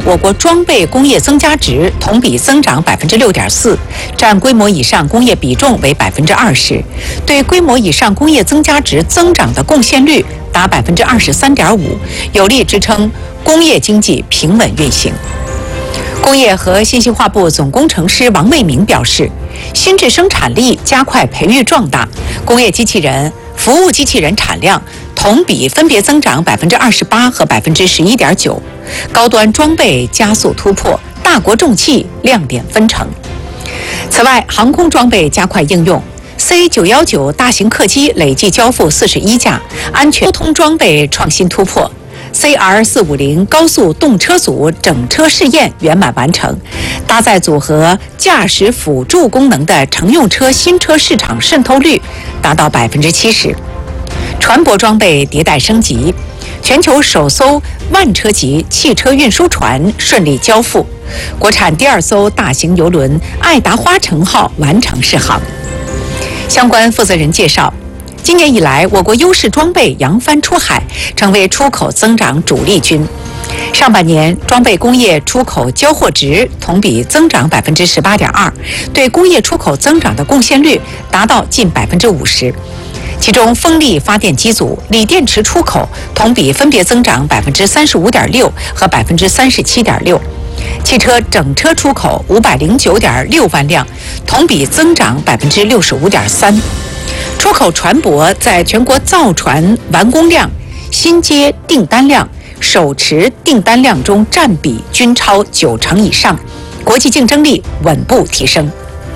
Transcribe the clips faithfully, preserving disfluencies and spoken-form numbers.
我国装备工业增加值同比增长百分之六点四，占规模以上工业比重为百分之二十，对规模以上工业增加值增长的贡献率达百分之二十三点五，有力支撑工业经济平稳运行。工业和信息化部总工程师王卫明表示，新质生产力加快培育壮大，工业机器人、服务机器人产量同比分别增长百分之二十八和百分之十一点九，高端装备加速突破，大国重器亮点纷呈。此外，航空装备加快应用。C 九一九大型客机累计交付四十一架，安全交通装备创新突破。C R 四五零高速动车组整车试验圆满完成，搭载组合驾驶辅助功能的乘用车新车市场渗透率达到百分之七十。船舶装备迭代升级，全球首艘万车级汽车运输船顺利交付，国产第二艘大型邮轮爱达花城号完成试航。相关负责人介绍，今年以来，我国优势装备扬帆出海，成为出口增长主力军。上半年，装备工业出口交货值同比增长百分之十八点二，对工业出口增长的贡献率达到近百分之五十。其中，风力发电机组、锂电池出口同比分别增长百分之三十五点六和百分之三十七点六。汽车整车出口五百零九点六万辆，同比增长百分之六十五点三。出口船舶在全国造船完工量、新接订单量、手持订单量中占比均超九成以上，国际竞争力稳步提升。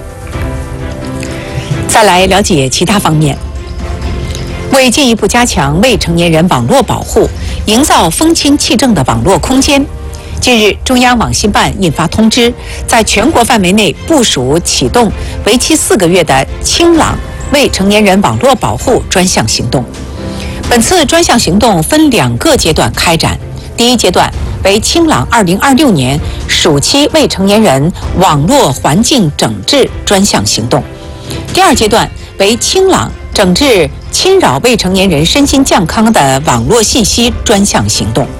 再来了解其他方面。为进一步加强未成年人网络保护，营造风清气正的网络空间，近日，中央网信办印发通知，在全国范围内部署启动为期四个月的清朗未成年人网络保护专项行动。本次专项行动分两个阶段开展，第一阶段为清朗二零二六年暑期未成年人网络环境整治专项行动，第二阶段为清朗整治侵扰未成年人身心健康的网络信息专项行动。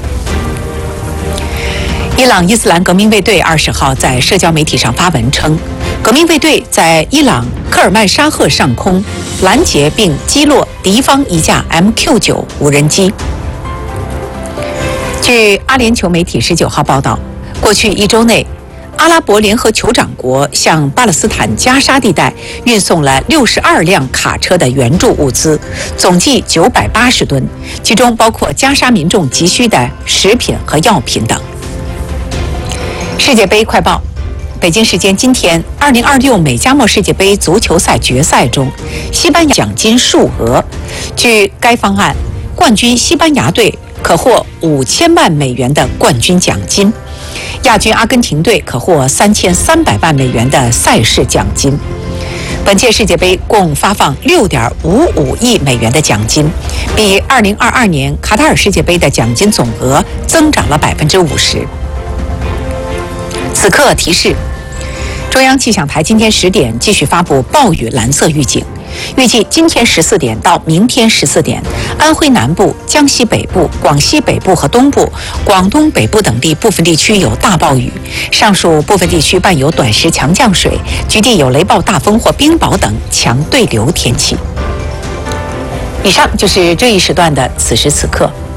伊朗伊斯兰革命卫队二十号在社交媒体上发文称，革命卫队在伊朗科尔曼沙赫上空拦截并击落敌方一架 M Q 九 无人机。据阿联酋媒体十九号报道，过去一周内，阿拉伯联合酋长国向巴勒斯坦加沙地带运送了六十二辆卡车的援助物资，总计九百八十吨，其中包括加沙民众急需的食品和药品等。世界杯快报：北京时间今天，二零二六美加墨世界杯足球赛决赛中，西班牙奖金数额，据该方案，冠军西班牙队可获五千万美元的冠军奖金，亚军阿根廷队可获三千三百万美元的赛事奖金。本届世界杯共发放六点五五亿美元的奖金，比二零二二年卡塔尔世界杯的奖金总额增长了百分之五十。此刻提示：中央气象台今天十点继续发布暴雨蓝色预警，预计今天十四点到明天十四点，安徽南部、江西北部、广西北部和东部、广东北部等地部分地区有大暴雨，上述部分地区伴有短时强降水，局地有雷暴大风或冰雹等强对流天气。以上就是这一时段的此时此刻。